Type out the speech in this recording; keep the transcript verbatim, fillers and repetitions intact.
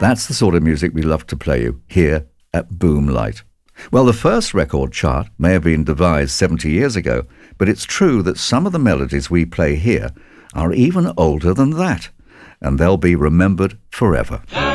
That's the sort of music we love to play you here at Boomlight. Well, the first record chart may have been devised seventy years ago, but it's true that some of the melodies we play here are even older than that, and they'll be remembered forever.